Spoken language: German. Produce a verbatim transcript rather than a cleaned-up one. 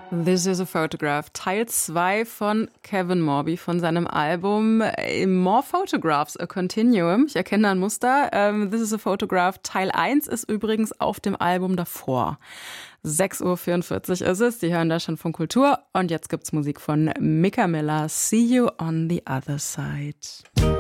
This is a Photograph, Teil zwei von Kevin Morby von seinem Album More Photographs, A Continuum. Ich erkenne da ein Muster. Um, This is a Photograph, Teil eins ist übrigens auf dem Album davor. sechs Uhr vierundvierzig ist es, Sie hören da schon von Kultur und jetzt gibt's Musik von Micca Miller, See You on the Other Side.